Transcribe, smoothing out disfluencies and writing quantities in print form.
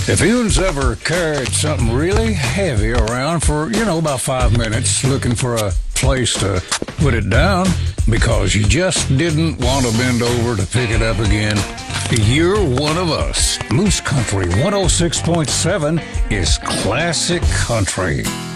If anyone's ever carried something really heavy around for, about 5 minutes looking for a place to put it down because you just didn't want to bend over to pick it up again, you're one of us. Moose Country 106.7 is classic country.